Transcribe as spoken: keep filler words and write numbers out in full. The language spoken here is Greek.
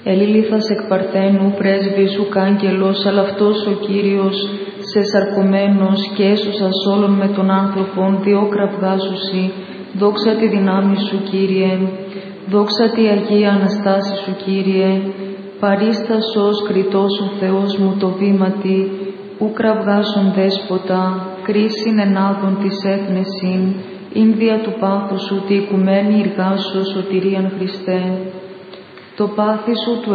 Ελίληθας εκ Παρθένου, πρέσβης σου κάγκελος, αλλά αυτός ο Κύριος, σε σαρκωμένος και έσωσας όλων με τον άνθρωπον, διό κραυγάζουσι, δόξα τη δυνάμει σου, Κύριε, δόξα τη Αγία Αναστάση σου, Κύριε, παρίστας ως κριτός ο Θεός μου το βήματι, ου κραυγάζον δέσποτα, κρίσιν ενάδων της έθνεσιν, ίνδια του πάθους σου τη οικουμένη εργάσω σωτηρίαν Χριστέ. Το πάθη σου του